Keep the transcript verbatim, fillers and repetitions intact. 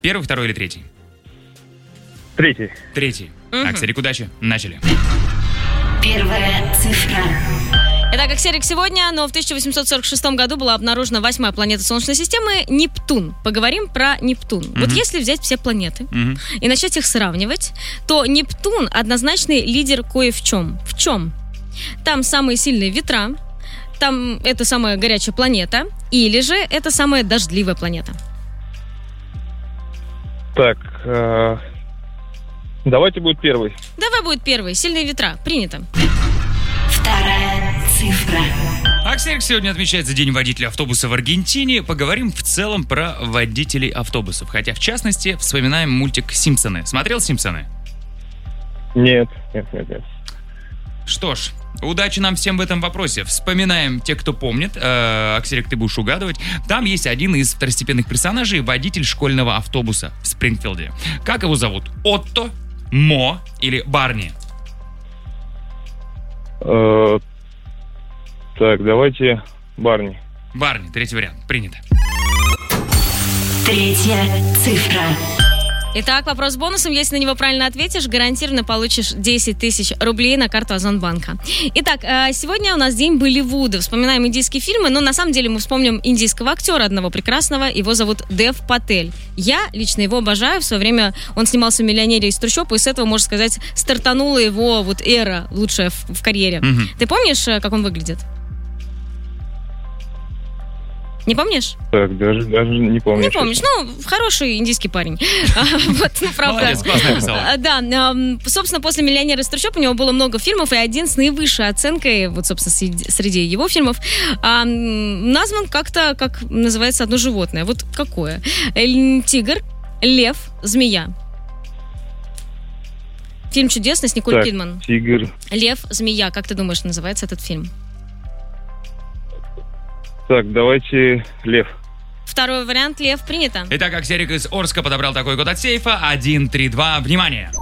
Первый, второй или третий? Третий. Третий. Мгм. Аксерик, удачи. Начали. Первая цифра. Итак, Аксерик, сегодня, но в тысяча восемьсот сорок шестом году была обнаружена восьмая планета Солнечной системы — Нептун. Поговорим про Нептун. Мгм. Вот если взять все планеты Мгм. и начать их сравнивать, то Нептун однозначный лидер кое в чем. В чем? Там самые сильные ветра, там это самая горячая планета, или же это самая дождливая планета. Так, э, давайте будет первый. Давай будет первый. Сильные ветра. Принято. Вторая цифра. Аксерик, сегодня отмечается День водителя автобуса в Аргентине. Поговорим в целом про водителей автобусов. Хотя, в частности, вспоминаем мультик «Симпсоны». Смотрел «Симпсоны»? Нет, нет, нет, нет. Что ж, удачи нам всем в этом вопросе. Вспоминаем те, кто помнит. Э, Аксерик, ты будешь угадывать. Там есть один из второстепенных персонажей, водитель школьного автобуса в Спрингфилде. Как его зовут? Отто, Мо или Барни? Э, так, давайте Барни. Барни, третий вариант. Принято. Третья цифра. Итак, вопрос с бонусом. Если на него правильно ответишь, гарантированно получишь десять тысяч рублей на карту Озонбанка. Итак, э, сегодня у нас день Болливуда. Вспоминаем индийские фильмы, но на самом деле мы вспомним индийского актера одного прекрасного. Его зовут Дев Патель. Я лично его обожаю. В свое время он снимался в «Миллионере из трущоб», и с этого, можно сказать, стартанула его вот эра лучшая в, в карьере. Мгм. Ты помнишь, э, как он выглядит? Не помнишь? Так, даже, даже не помню. Не помнишь, ну, хороший индийский парень. А, Вот, ну, правда. Молодец, классно написала. А, Да, ам, собственно, после «Миллионера из трущоб» у него было много фильмов, и один с наивысшей оценкой, вот, собственно, среди, среди его фильмов, ам, назван как-то, как называется одно животное. Вот какое? Эль- Тигр, лев, змея. Фильм чудесный с Николь Так, Кидман. Тигр. Лев, змея. Как ты думаешь, называется этот фильм? Так, давайте Лев. Второй вариант — лев. Принято. Итак, Аксерик из Орска подобрал такой код от сейфа. один, три, два. Внимание!